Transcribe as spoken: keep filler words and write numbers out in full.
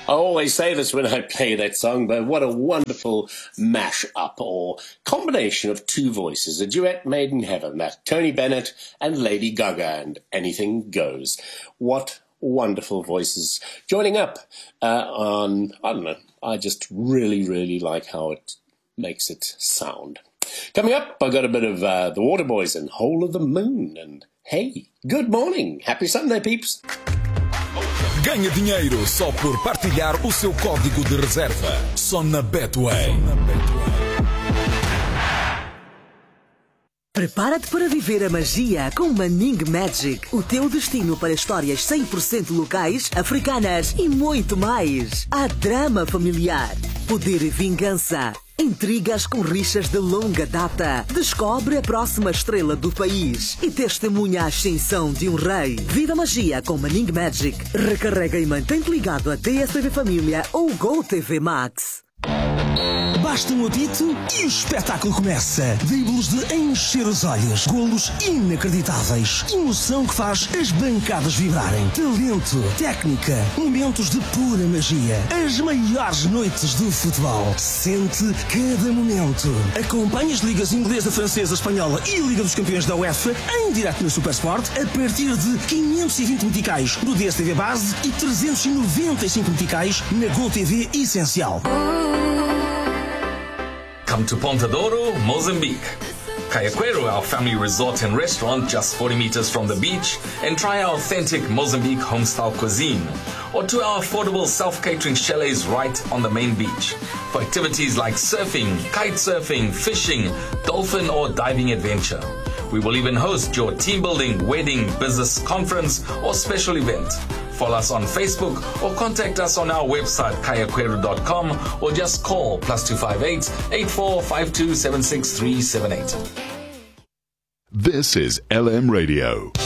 I always say this when I play that song, but what a wonderful mash-up or combination of two voices, a duet made in heaven, that Tony Bennett and Lady Gaga, and anything goes. What wonderful voices joining up uh, on, I don't know, I just really, really like how it makes it sound. Coming up, I got a bit of uh, the Waterboys and Hole of the Moon, and hey, good morning, happy Sunday, peeps. Ganhe dinheiro só por partilhar o seu código de reserva. Só na Betway. Prepara-te para viver a magia com Manning Magic, o teu destino para histórias cem por cento locais, africanas e muito mais. Há drama familiar, poder e vingança, intrigas com rixas de longa data. Descobre a próxima estrela do país e testemunha a ascensão de um rei. Viva a magia com Manning Magic. Recarrega e mantém-te ligado a T S T V Família ou Go T V Max. Basta um apito e o espetáculo começa. Dribles de encher os olhos, golos inacreditáveis, emoção que faz as bancadas vibrarem, talento, técnica, momentos de pura magia, as maiores noites do futebol. Sente cada momento. Acompanhe as ligas inglesa, francesa, espanhola e a Liga dos Campeões da UEFA em direto no Supersport a partir de quinhentos e vinte meticais no D S T V Base e trezentos e noventa e cinco meticais na Go T V Essencial. Come to Ponta Douro, Mozambique. Cayaquero, our family resort and restaurant just forty meters from the beach, and try our authentic Mozambique home-style cuisine. Or to our affordable self-catering chalets right on the main beach. For activities like surfing, kite surfing, fishing, dolphin or diving adventure. We will even host your team building, wedding, business conference or special event. Follow us on Facebook or contact us on our website kayaquero dot com or just call plus two five eight, eight four five two, seven six three seven eight. This is L M Radio.